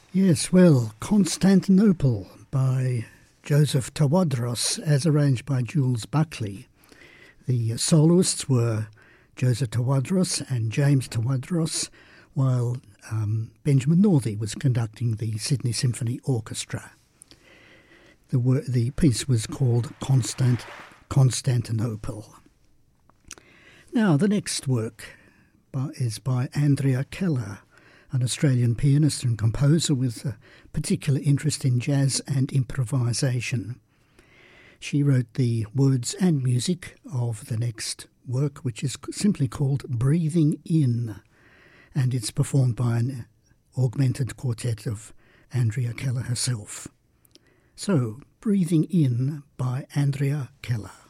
Yes, well, Constantinople by Joseph Tawadros, as arranged by Jules Buckley. The soloists were Joseph Tawadros and James Tawadros, while Benjamin Northey was conducting the Sydney Symphony Orchestra. The piece was called Constantinople. Now, the next work is by Andrea Keller, an Australian pianist and composer with a particular interest in jazz and improvisation. She wrote the words and music of the next work, which is simply called Breathing In, and it's performed by an augmented quartet of Andrea Keller herself. So, Breathing In by Andrea Keller.